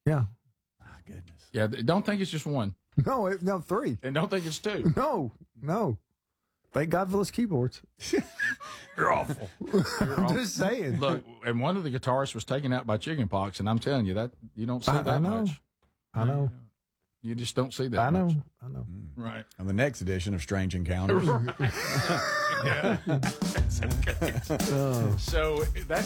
Yeah. Oh, goodness. Yeah, don't think it's just one. No, no, 3. And don't think it's 2. No. Thank God for those keyboards. You're awful. I'm just saying. Look, and one of the guitarists was taken out by chickenpox, and I'm telling you that you don't see I that know. much. I know. You just don't see that I know. much. I know. Right. On the next edition of Strange Encounters. Yeah. So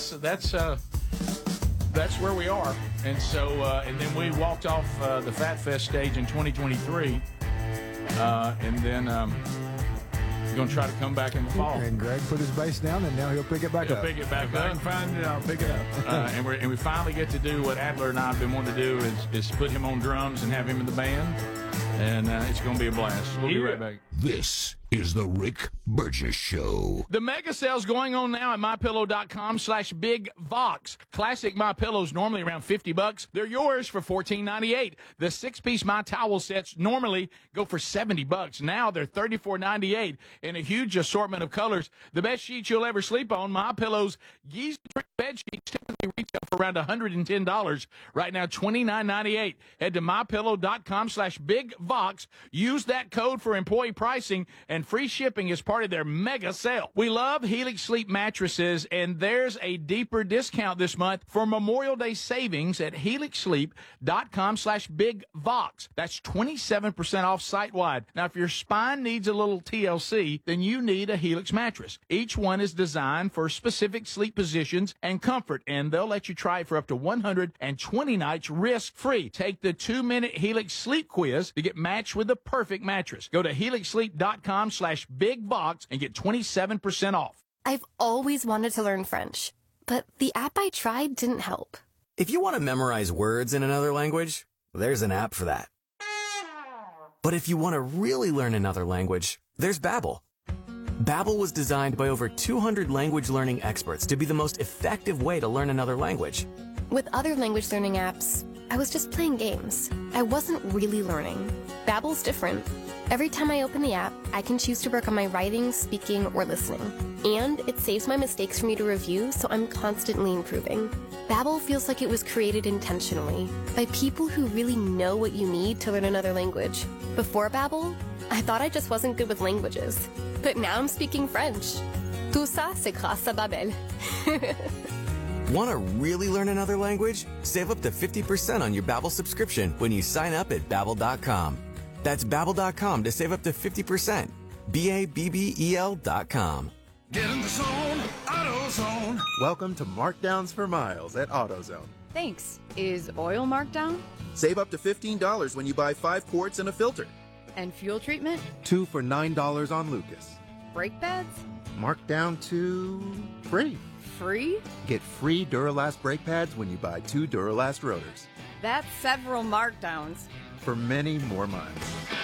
that's where we are. And so and then we walked off the Fat Fest stage in 2023, and then going to try to come back in the fall. And Greg put his bass down, and now he'll pick it back He'll up. pick it back If I up. can find it, I'll pick it up. And we finally get to do what Adler and I have been wanting to do is put him on drums and have him in the band. And it's going to be a blast. We'll be right back. This is the Rick Burgess Show. The mega sale's going on now at MyPillow.com/BigVox. Classic MyPillows normally around $50. They're yours for $14.98. The 6-piece MyTowel sets normally go for $70. Now they're $34.98 in a huge assortment of colors. The best sheets you'll ever sleep on. MyPillow's Giza bed sheets typically retail for around $110. Right now, $29.98. Head to MyPillow.com/BigVox. Use that code for employee pricing and free shipping as part of their mega sale. We love Helix Sleep mattresses, and there's a deeper discount this month for Memorial Day savings at HelixSleep.com/BigVox. That's 27% off site-wide. Now, if your spine needs a little TLC, then you need a Helix mattress. Each one is designed for specific sleep positions and comfort, and they'll let you try it for up to 120 nights risk-free. Take the 2-minute Helix Sleep quiz to get matched with the perfect mattress. Go to HelixSleep.com/BigVox and get 27% off. I've always wanted to learn French, but the app I tried didn't help. If you want to memorize words in another language, there's an app for that. But if you want to really learn another language, there's Babbel. Babbel was designed by over 200 language learning experts to be the most effective way to learn another language. With other language learning apps, I was just playing games. I wasn't really learning. Babbel's different. Every time I open the app, I can choose to work on my writing, speaking, or listening. And it saves my mistakes for me to review, so I'm constantly improving. Babbel feels like it was created intentionally by people who really know what you need to learn another language. Before Babbel, I thought I just wasn't good with languages. But now I'm speaking French. Tout ça, c'est grâce à Babbel. Want to really learn another language? Save up to 50% on your Babbel subscription when you sign up at Babbel.com. That's Babbel.com to save up to 50%. BABBEL.com. Get in the zone, AutoZone. Welcome to Markdowns for Miles at AutoZone. Thanks. Is oil marked down? Save up to $15 when you buy 5 quarts and a filter. And fuel treatment? 2 for $9 on Lucas. Brake pads? Marked down to free. Free? Get free Duralast brake pads when you buy 2 Duralast rotors. That's several markdowns. For many more miles.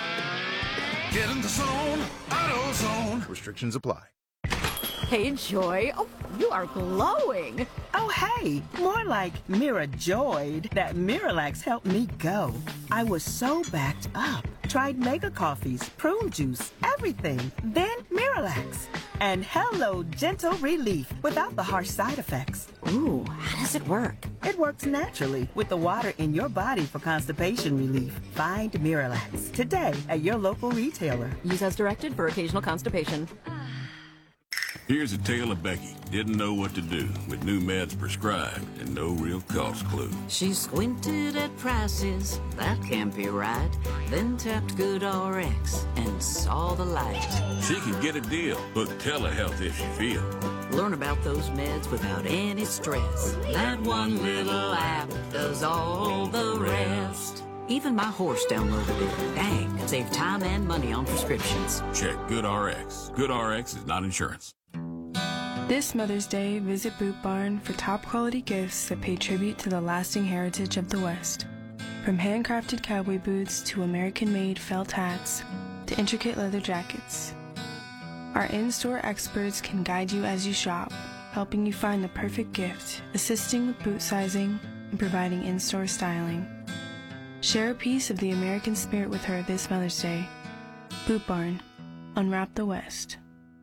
Get in the zone, AutoZone. Restrictions apply. Hey, Joy. Oh, you are glowing. Oh, hey. More like Mira joyed that Miralax helped me go. I was so backed up. Tried mega coffees, prune juice, everything. Then Miralax. And hello, gentle relief without the harsh side effects. Ooh, how does it work? It works naturally with the water in your body for constipation relief. Find Miralax today at your local retailer. Use as directed for occasional constipation. Here's a tale of Becky. Didn't know what to do with new meds prescribed and no real cost clue. She squinted at prices, that can't be right. Then tapped GoodRx and saw the light. She can get a deal. Book telehealth if she feels. Learn about those meds without any stress. That one little app does all the rest. Even my horse downloaded it. Dang, save time and money on prescriptions. Check GoodRx. GoodRx is not insurance. This Mother's Day, visit Boot Barn for top quality gifts that pay tribute to the lasting heritage of the West. From handcrafted cowboy boots to American-made felt hats to intricate leather jackets. Our in-store experts can guide you as you shop, helping you find the perfect gift, assisting with boot sizing, and providing in-store styling. Share a piece of the American spirit with her this Mother's Day. Boot Barn. Unwrap the West.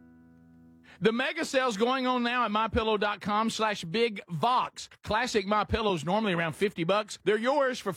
The mega sale's going on now at MyPillow.com/BigVox. Classic MyPillows normally around $50. They're yours for